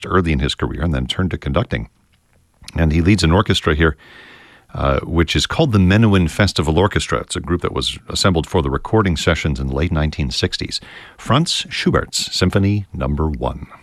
early in his career and then turned to conducting. And he leads an orchestra here, which is called the Menuhin Festival Orchestra. It's a group that was assembled for the recording sessions in the late 1960s. Franz Schubert's Symphony No. 1.